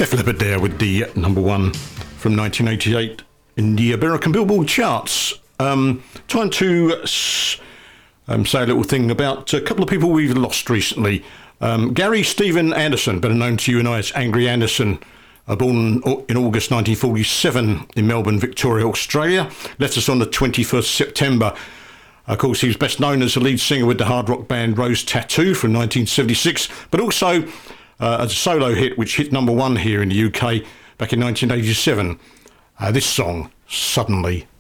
Def Leppard there with the number one from 1988 in the American Billboard charts. Trying to say a little thing about a couple of people we've lost recently. Gary Stephen Anderson, better known to you and I as Angry Anderson, born in August 1947 in Melbourne, Victoria, Australia, left us on the 21st September. Of course, he was best known as the lead singer with the hard rock band Rose Tattoo from 1976, but also as a solo hit which hit number one here in the UK back in 1987. This song, Suddenly.